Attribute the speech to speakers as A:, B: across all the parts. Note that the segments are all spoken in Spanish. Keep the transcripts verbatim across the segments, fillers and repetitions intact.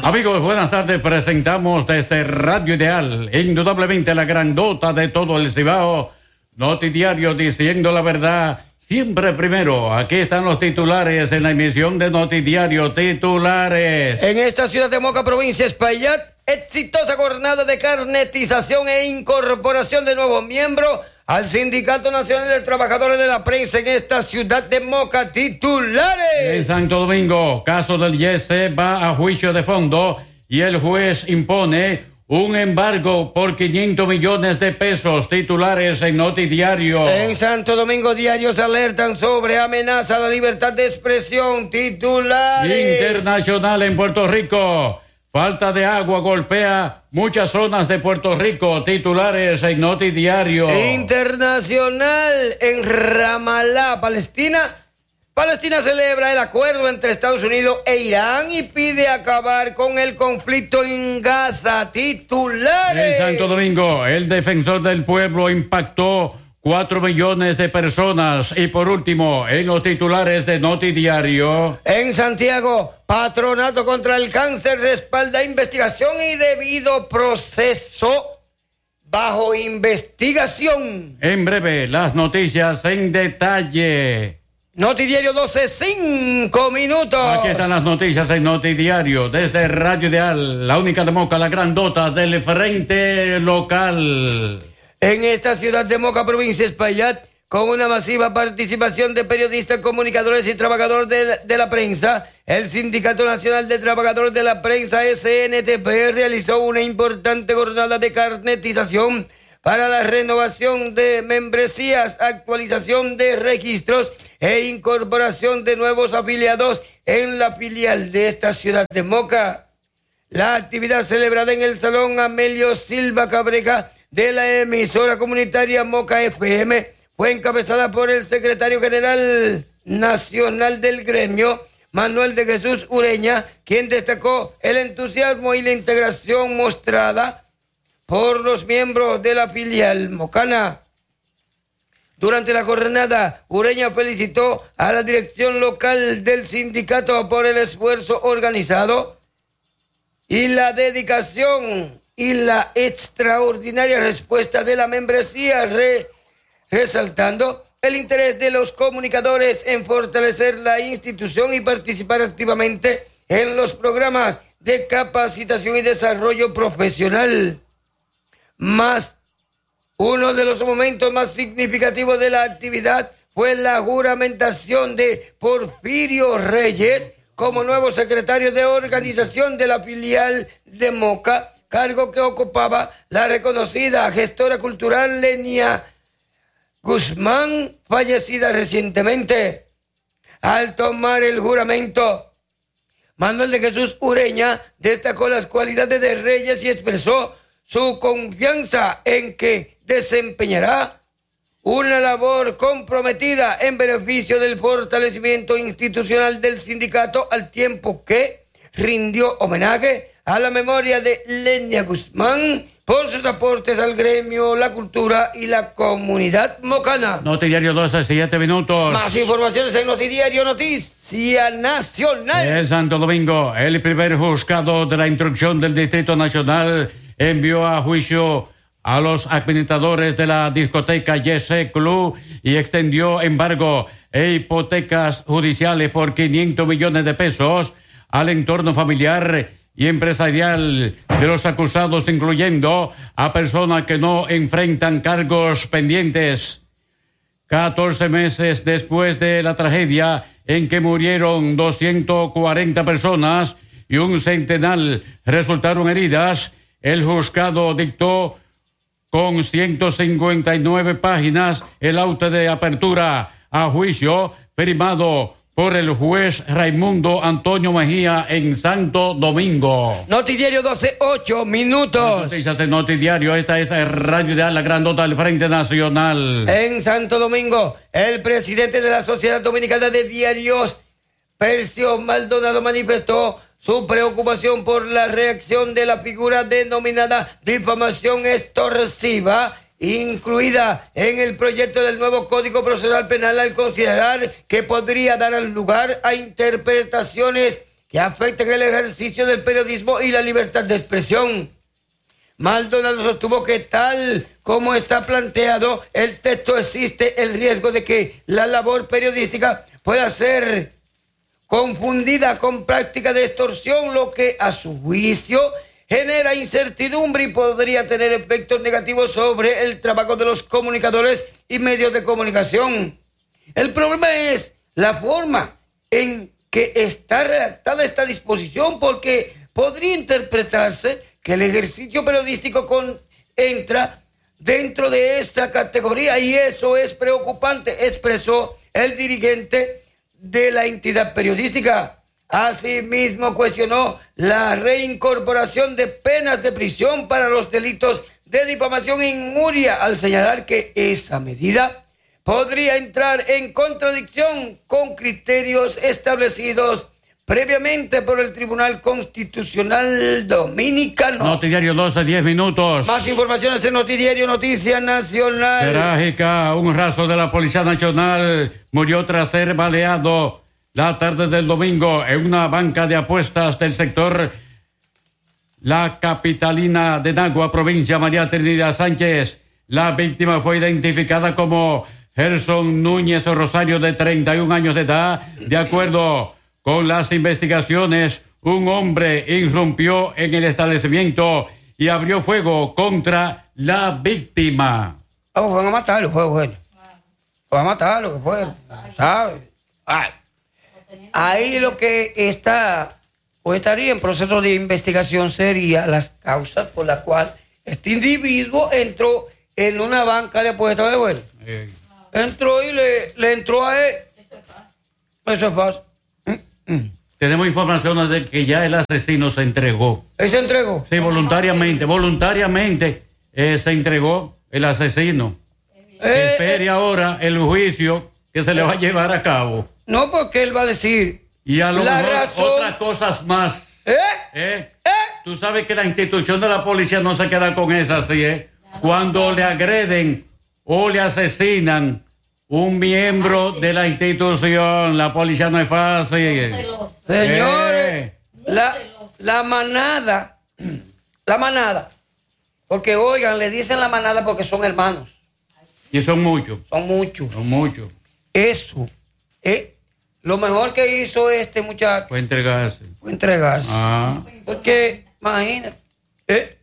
A: Amigos, buenas tardes. Presentamos desde Radio Ideal, indudablemente la grandota de todo el Cibao, Notidiario diciendo la verdad siempre primero. Aquí están los titulares en la emisión de Notidiario. Titulares.
B: En esta ciudad de Moca, provincia de Espaillat, exitosa jornada de carnetización e incorporación de nuevos miembros al Sindicato Nacional de Trabajadores de la Prensa en esta ciudad de Moca. Titulares.
A: En Santo Domingo, caso del Yese va a juicio de fondo y el juez impone un embargo por quinientos millones de pesos. Titulares en Notidiario.
B: En Santo Domingo, diarios alertan sobre amenaza a la libertad de expresión. Titulares.
A: Internacional en Puerto Rico. Falta de agua golpea muchas zonas de Puerto Rico. Titulares en Notidiario.
B: Internacional en Ramallah, Palestina. Palestina celebra el acuerdo entre Estados Unidos e Irán y pide acabar con el conflicto en Gaza. Titulares.
A: En Santo Domingo, el defensor del pueblo impactó Cuatro millones de personas. Y por último, en los titulares de Notidiario.
B: En Santiago, Patronato contra el Cáncer respalda investigación y debido proceso bajo investigación.
A: En breve, las noticias en detalle.
B: Notidiario doce, cinco minutos.
A: Aquí están las noticias en Notidiario, desde Radio Ideal, la única de Moca, la grandota del frente local.
B: En esta ciudad de Moca, provincia de Espaillat, con una masiva participación de periodistas, comunicadores y trabajadores de, de la prensa, el Sindicato Nacional de Trabajadores de la Prensa, S N T P, realizó una importante jornada de carnetización para la renovación de membresías, actualización de registros e incorporación de nuevos afiliados en la filial de esta ciudad de Moca. La actividad celebrada en el Salón Amelio Silva Cabrera de la emisora comunitaria Moca F M fue encabezada por el secretario general nacional del gremio, Manuel de Jesús Ureña, quien destacó el entusiasmo y la integración mostrada por los miembros de la filial mocana. Durante la jornada, Ureña felicitó a la dirección local del sindicato por el esfuerzo organizado y la dedicación y la extraordinaria respuesta de la membresía, re, resaltando el interés de los comunicadores en fortalecer la institución y participar activamente en los programas de capacitación y desarrollo profesional. Más, uno de los momentos más significativos de la actividad fue la juramentación de Porfirio Reyes como nuevo secretario de organización de la filial de Moca, cargo que ocupaba la reconocida gestora cultural Lenia Guzmán, fallecida recientemente. Al tomar el juramento, Manuel de Jesús Ureña destacó las cualidades de Reyes y expresó su confianza en que desempeñará una labor comprometida en beneficio del fortalecimiento institucional del sindicato, al tiempo que rindió homenaje a la memoria de Lenia Guzmán por sus aportes al gremio, la cultura y la comunidad mocana.
A: Notidiario doce, siete minutos.
B: Más informaciones en Notidiario Noticia Nacional.
A: En Santo Domingo, el primer juzgado de la instrucción del Distrito Nacional envió a juicio a los administradores de la discoteca Yese Club y extendió embargo e hipotecas judiciales por quinientos millones de pesos al entorno familiar y empresarial de los acusados, incluyendo a personas que no enfrentan cargos pendientes. catorce meses después de la tragedia en que murieron doscientas cuarenta personas y un centenar resultaron heridas, el juzgado dictó con ciento cincuenta y nueve páginas el auto de apertura a juicio firmado por el juez Raimundo Antonio Mejía en Santo Domingo.
B: Notidiario doce, ocho minutos.
A: Noticias en Notidiario, esta es Radio Ideal, la grandota del Frente Nacional.
B: En Santo Domingo, el presidente de la Sociedad Dominicana de Diarios, Percio Maldonado, manifestó su preocupación por la reacción de la figura denominada difamación extorsiva, incluida en el proyecto del nuevo Código Procesal Penal, al considerar que podría dar lugar a interpretaciones que afectan el ejercicio del periodismo y la libertad de expresión. Maldonado sostuvo que tal como está planteado el texto existe el riesgo de que la labor periodística pueda ser confundida con práctica de extorsión, lo que a su juicio genera incertidumbre y podría tener efectos negativos sobre el trabajo de los comunicadores y medios de comunicación. El problema es la forma en que está redactada esta disposición, porque podría interpretarse que el ejercicio periodístico con, entra dentro de esa categoría, y eso es preocupante, expresó el dirigente de la entidad periodística. Asimismo, cuestionó la reincorporación de penas de prisión para los delitos de difamación e injuria, al señalar que esa medida podría entrar en contradicción con criterios establecidos previamente por el Tribunal Constitucional Dominicano.
A: Notidiario doce, diez minutos.
B: Más informaciones en Notidiario Noticia Nacional.
A: Trágica, un raso de la Policía Nacional murió tras ser baleado la tarde del domingo en una banca de apuestas del sector La Capitalina de Nagua, provincia María Trinidad Sánchez. La víctima fue identificada como Gerson Núñez Rosario, de treinta y un años de edad. De acuerdo con las investigaciones, un hombre irrumpió en el establecimiento y abrió fuego contra la víctima.
B: Oh, van a matarlo, fue bueno. Van a matarlo, que fue, ¿sabes? Ay. Ahí lo que está o estaría en proceso de investigación sería las causas por las cuales este individuo entró en una banca de apuestas de bueno. Eh. Entró y le, le entró a él. Eso es fácil. Eso es fácil.
A: Tenemos información de que ya el asesino se entregó.
B: ¿Él se entregó?
A: Sí, voluntariamente, voluntariamente eh, se entregó el asesino. Eh, Espere eh, ahora el juicio que se le va a llevar a cabo.
B: No, porque él va a decir
A: y a lo
B: la
A: mejor
B: razón.
A: Otras cosas más.
B: ¿Eh?
A: ¿Eh?
B: ¿Eh?
A: Tú sabes que la institución de la policía no se queda con esa, ¿sí? ¿Eh? Cuando le agreden o le asesinan un miembro de la institución, la policía no es fácil.
B: Señores,
A: eh.
B: la, la manada, la manada, porque oigan, le dicen la manada porque son hermanos.
A: Y son muchos.
B: Son muchos.
A: Son muchos.
B: Eso, eh, lo mejor que hizo este muchacho
A: fue entregarse.
B: Fue entregarse.
A: Ah.
B: Porque, imagínate, eh,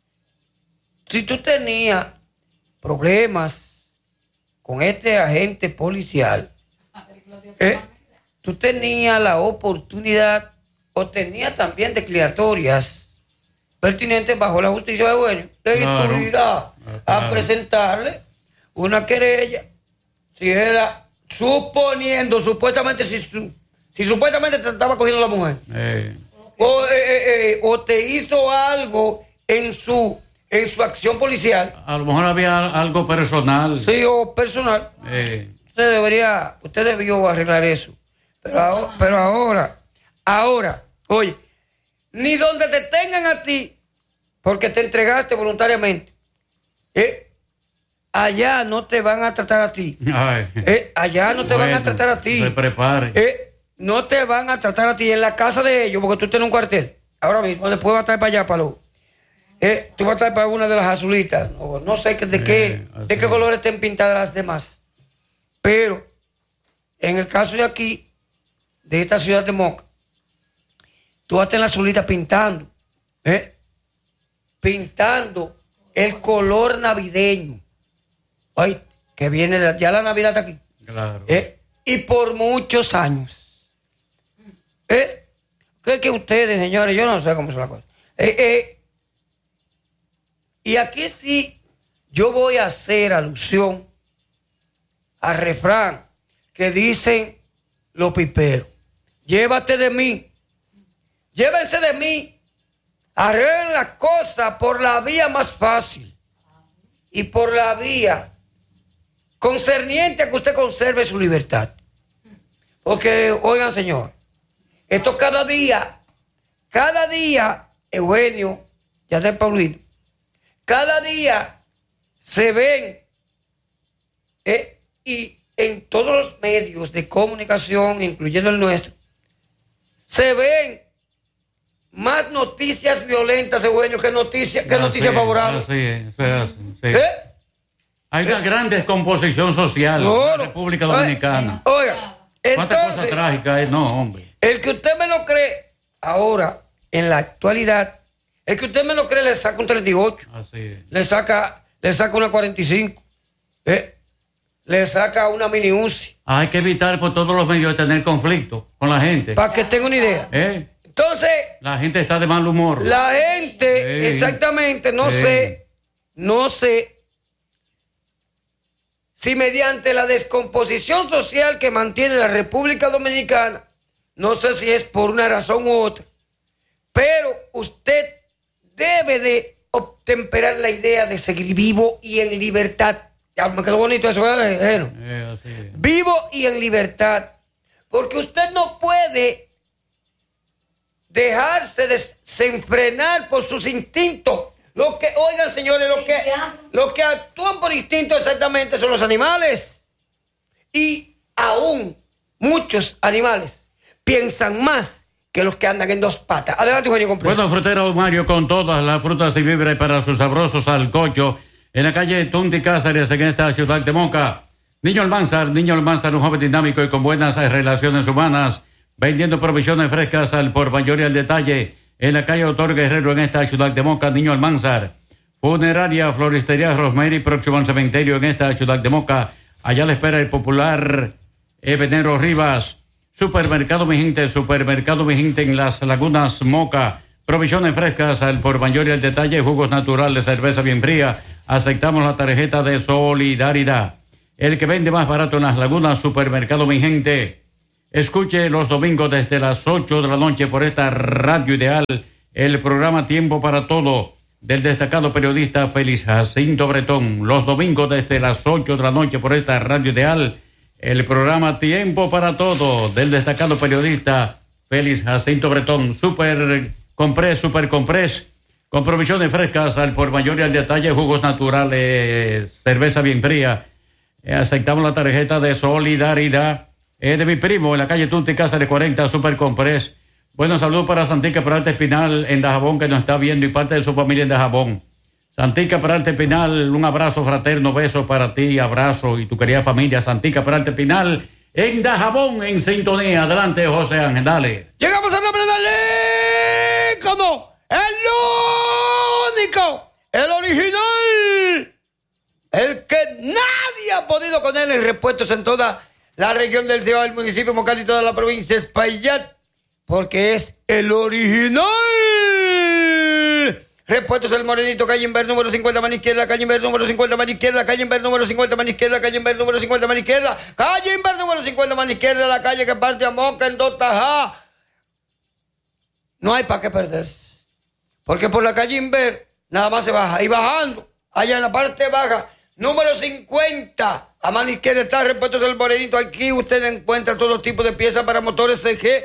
B: si tú tenías problemas con este agente policial, eh, tú tenías la oportunidad o tenías también declaratorias pertinentes bajo la justicia de Dueño de claro. ir a, a presentarle una querella, si era suponiendo, supuestamente, si, si supuestamente te estaba cogiendo la mujer, eh. O, eh, eh, eh, o te hizo algo en su en su acción policial.
A: A lo mejor había algo personal.
B: Sí, o personal. Eh. Usted debería, usted debió arreglar eso. Pero, ahora, pero ahora, ahora, oye, ni donde te tengan a ti, porque te entregaste voluntariamente, eh, allá no te van a tratar a ti. Eh, allá no te bueno, van a tratar a ti.
A: Se prepare.
B: Eh, no te van a tratar a ti en la casa de ellos, porque tú tienes un cuartel. Ahora mismo, después vas a estar para allá, para lo. Eh, tú vas a estar para una de las azulitas. No, no sé de, qué, eh, de qué colores estén pintadas las demás. Pero, en el caso de aquí, de esta ciudad de Moca, tú vas a estar en la azulita pintando. Eh, pintando el color navideño. Ay, que viene ya la Navidad está aquí.
A: Claro.
B: Eh, y por muchos años. ¿Eh? ¿Qué que ustedes, señores? Yo no sé cómo es la cosa. Eh, eh, y aquí sí yo voy a hacer alusión al refrán que dicen los piperos. Llévate de mí. Llévense de mí. Arreglen las cosas por la vía más fácil. Y por la vía concerniente a que usted conserve su libertad. Porque, oigan, señor, esto cada día, cada día, Eugenio, ya del Paulino, cada día se ven eh, y en todos los medios de comunicación, incluyendo el nuestro, se ven más noticias violentas, Eugenio, que noticias que noticias favorables.
A: Así es, eso es así, sí.
B: ¿Eh?
A: Hay una gran descomposición social
B: Claro.
A: en la República Dominicana.
B: Oiga,
A: ¿Cuántas cosas
B: entonces,
A: trágicas hay? No, hombre.
B: el que usted me lo cree ahora, en la actualidad, el que usted me lo cree le saca un treinta y ocho,
A: Así es.
B: le saca, le saca una cuarenta y cinco, ¿eh? le saca una mini Uzi,
A: Hay que evitar por todos los medios de tener conflicto con la gente.
B: para que tenga una idea.
A: ¿Eh?
B: Entonces,
A: La gente está de mal humor.
B: la gente,
A: Sí.
B: exactamente, no
A: Sí.
B: sé, no sé si mediante la descomposición social que mantiene la República Dominicana, no sé si es por una razón u otra, pero usted debe de obtemperar la idea de seguir vivo y en libertad. Ya me quedó bonito eso, ¿eh? Bueno.
A: Eh, así es.
B: Vivo y en libertad, porque usted no puede dejarse desenfrenar por sus instintos. Lo que, oigan, señores, lo que, lo que actúan por instinto exactamente son los animales. Y aún muchos animales piensan más que los que andan en dos patas. Adelante, Eugenio Complejo.
A: Bueno, frutero Mario, con todas las frutas y víveres para sus sabrosos alcocho, en la calle Tunti Cáceres, en esta ciudad de Moca. Niño Almanzar, Niño Almanzar, un joven dinámico y con buenas relaciones humanas, vendiendo provisiones frescas al por mayor y al detalle, en la calle Autor Guerrero, en esta ciudad de Moca. Niño Almanzar. Funeraria, floristería Rosemary, próximo al cementerio, en esta ciudad de Moca. Allá le espera el popular Ebenero Rivas. Supermercado Mi Gente, Supermercado Mi Gente en Las Lagunas, Moca. Provisiones frescas al por mayor y al detalle, jugos naturales, cerveza bien fría. Aceptamos la tarjeta de solidaridad. El que vende más barato en Las Lagunas, Supermercado Mi Gente. Escuche los domingos desde las ocho de la noche por esta Radio Ideal, el programa Tiempo para Todo, del destacado periodista Félix Jacinto Bretón. Los domingos desde las ocho de la noche por esta Radio Ideal, el programa Tiempo para Todo, del destacado periodista Félix Jacinto Bretón. Super Comprés, Super Comprés, con provisiones frescas al por mayor y al detalle, jugos naturales, cerveza bien fría. Eh, aceptamos la tarjeta de solidaridad eh, de mi primo en la calle Tunti Cáceres cuarenta, Super Comprés. Bueno, saludos para Santica Peralta Espinal en Dajabón, que nos está viendo, y parte de su familia en Dajabón. Santica Peralta Espinal, un abrazo fraterno, beso para ti, abrazo y tu querida familia. Santica Peralta Espinal en Dajabón, en sintonía. Adelante, José Ángel, dale.
B: Llegamos al nombre del ícono, el único, el original, el que nadie ha podido con él en repuestos en toda la región del Cibao, el municipio Mocal y toda la provincia de Espaillat, porque es el original. Repuestos El Morenito, calle Inver, número cincuenta, mano izquierda, calle Inver, número cincuenta, mano izquierda, calle Inver, número cincuenta, mano izquierda, calle Inver, número cincuenta, mano izquierda, calle Inver, número cincuenta, mano izquierda, la calle que parte a Moca en Dotajá. No hay para qué perderse, porque por la calle Inver nada más se baja, y bajando, allá en la parte baja, número cincuenta, a mano izquierda está Repuestos El Morenito. Aquí usted encuentra todo tipo de piezas para motores C G,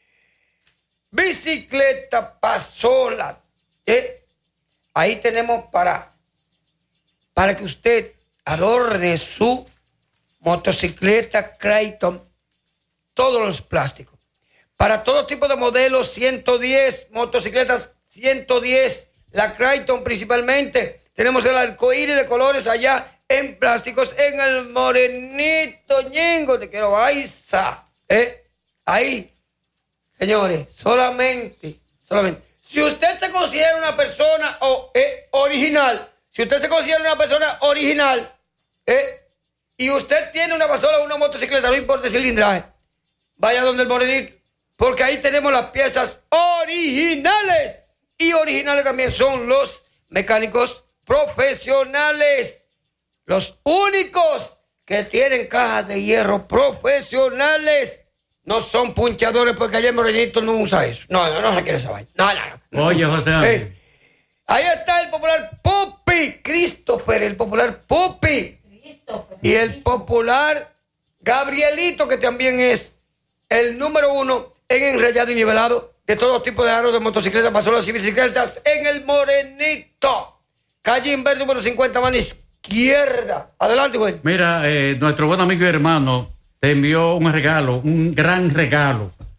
B: bicicleta, pasola, ¿eh? Ahí tenemos para, para que usted adorne su motocicleta Creighton, todos los plásticos. Para todo tipo de modelos, ciento diez, motocicletas ciento diez, la Creighton principalmente. Tenemos el arcoíris de colores allá en plásticos, en el Morenito, Ñengo, te quiero baiza, ¿eh? Ahí, señores, solamente, solamente. Si usted se considera una persona oh, eh, original, si usted se considera una persona original, eh, y usted tiene una pasola o una motocicleta, no importa el cilindraje, vaya donde el Morenito, porque ahí tenemos las piezas originales. Y originales también son los mecánicos profesionales, los únicos que tienen cajas de hierro profesionales. No son punchadores, porque allá en Morenito no usa eso. No, no, no se quiere esa vaina. No, no, no.
A: Oye, José Ángel.
B: Eh, ahí está el popular Pupi, Christopher, el popular Pupi. Christopher. Y el popular Gabrielito, que también es el número uno en enrayado y nivelado de todos tipos de aros de motocicletas, pasolas y bicicletas en el Morenito. Calle Inver, número cincuenta, mano izquierda. Adelante, güey.
A: Mira, eh, nuestro buen amigo y hermano te envió un regalo, un gran regalo.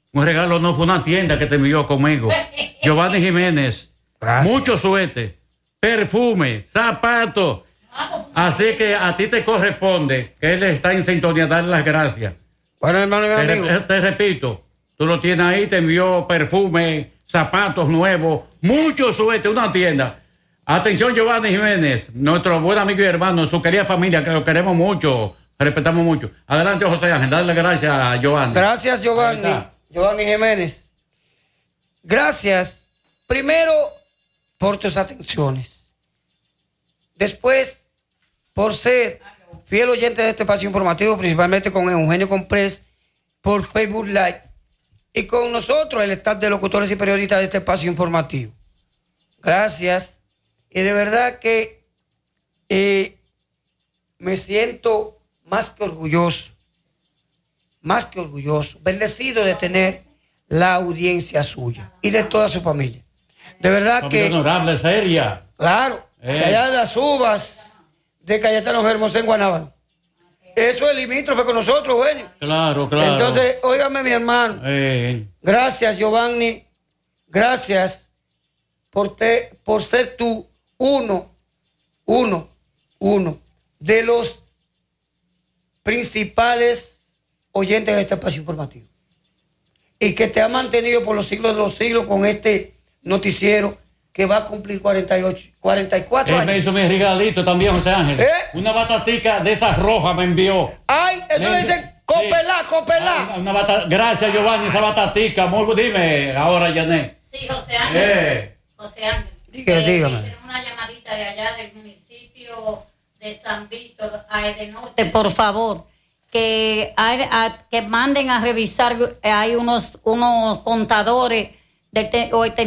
A: Un regalo no fue una tienda que te envió conmigo. Giovanni Jiménez.
B: Gracias.
A: Mucho suerte, perfume, zapatos. Así que a ti te corresponde que él está en sintonía, darle las gracias.
B: Bueno, hermano y
A: Te,
B: amigo.
A: re- te repito, tú lo tienes ahí, te envió perfume, zapatos nuevos, mucho suerte, una tienda. Atención, Giovanni Jiménez, nuestro buen amigo y hermano, su querida familia, que lo queremos mucho, respetamos mucho. Adelante, José Ángel, dale gracias a Giovanni.
B: Gracias, Giovanni.
A: Ahí está.
B: Giovanni Jiménez. Gracias, primero, por tus atenciones. Después, por ser fiel oyente de este espacio informativo, principalmente con Eugenio Comprés, por Facebook Live. Y con nosotros, el staff de locutores y periodistas de este espacio informativo. Gracias. Y de verdad que eh, me siento más que orgulloso, más que orgulloso, bendecido de tener la audiencia suya y de toda su familia. De verdad
A: Familia
B: que,
A: honorable, seria.
B: claro,
A: Eh.
B: de allá de las uvas de Cayetano Hermosén, Guanábana. Eso es limítrofe con nosotros, bueno.
A: Claro, claro.
B: Entonces, óigame, mi hermano.
A: Eh,
B: Gracias, Giovanni. Gracias por, te, por ser tú uno, uno, uno de los principales oyentes de este espacio informativo. Y que te ha mantenido por los siglos de los siglos con este noticiero que va a cumplir cuarenta y ocho, cuarenta y cuatro
A: él me
B: años.
A: hizo mi regalito también, José Ángel.
B: ¿Eh?
A: Una batatica de esas rojas me envió.
B: ¡Ay! Eso
A: Me
B: le
A: envió-
B: dicen copelá, copelá.
A: Ay, una bata- Gracias, Giovanni, esa batatica. Muy bu- dime ahora, Janet.
C: Sí, José Ángel.
A: Eh.
C: José Ángel.
B: Diga-
C: Eh,
B: dígame.
C: hicieron una llamadita de allá del municipio de San Víctor, a Edenorte, por favor, que, hay- a- que manden a revisar, eh, hay unos, unos contadores del te- o el